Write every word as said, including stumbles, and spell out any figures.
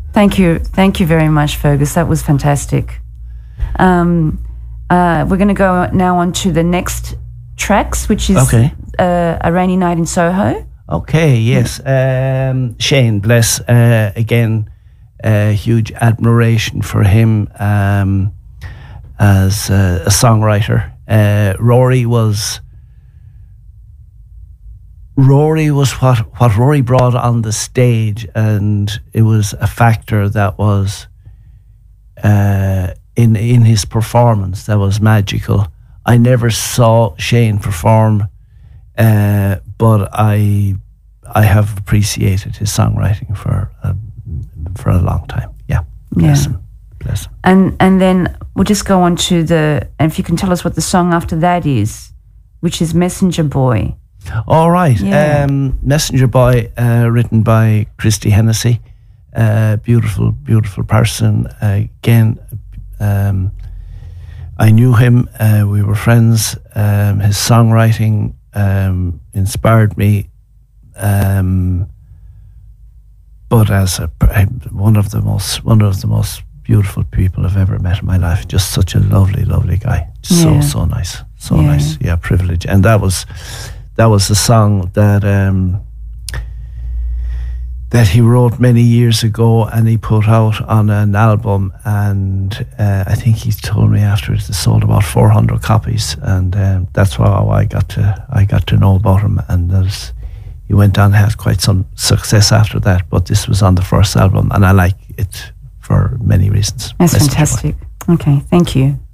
Thank you. Thank you very much, Fergus. That was fantastic. Um, uh, we're going to go now on to the next tracks, which is okay. uh, A Rainy Night in Soho. Okay, yes. Um, Shane Bless, uh, again, uh, huge admiration for him um, as uh, a songwriter. Uh, Rory was... Rory was what, what Rory brought on the stage, and it was a factor that was uh, in in his performance that was magical. I never saw Shane perform, uh, but I I have appreciated his songwriting for a, for a long time. Yeah, bless yeah. him, bless him. And and then we'll just go on to the, and if you can tell us what the song after that is, which is Messenger Boy. All right. Yeah. Um, Messenger Boy, uh, written by Christy Hennessy. Uh, beautiful, beautiful person. Uh, again, um, I knew him. Uh, we were friends. Um, his songwriting um, inspired me. Um, but as a, one of the most, one of the most beautiful people I've ever met in my life. Just such a lovely, lovely guy. So, Yeah. so nice. So Yeah. nice. Yeah, privilege. And that was... That was a song that um, that he wrote many years ago, and he put out on an album. And uh, I think he told me afterwards it sold about four hundred copies, and um, that's how I got to I got to know about him. And there's, he went on and had quite some success after that. But this was on the first album, and I like it for many reasons. That's Messenger fantastic. Boy. Okay, thank you.